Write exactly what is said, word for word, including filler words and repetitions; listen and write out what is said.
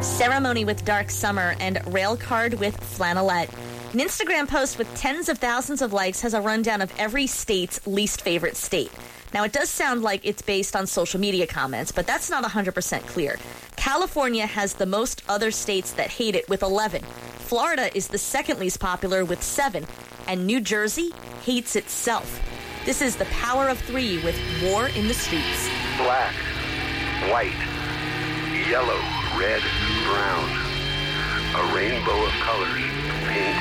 Ceremony with Dark Summer, and Railcard with Flannelette. An Instagram post with tens of thousands of likes has a rundown of every state's least favorite state. Now, it does sound like it's based on social media comments, but that's not one hundred percent clear. California has the most other states that hate it with eleven. Florida is the second least popular with seven. And New Jersey hates itself. This is the Power of Three with War in the Streets. Black, white, yellow, red, brown. A rainbow of colors. Pink.